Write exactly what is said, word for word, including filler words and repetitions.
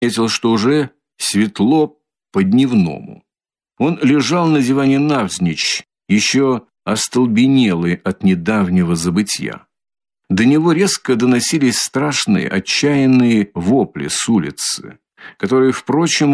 заметил, что уже светло по-дневному. Он лежал на диване навзничь, еще остолбенелый от недавнего забытья. До него резко доносились страшные, отчаянные вопли с улицы, которые, впрочем,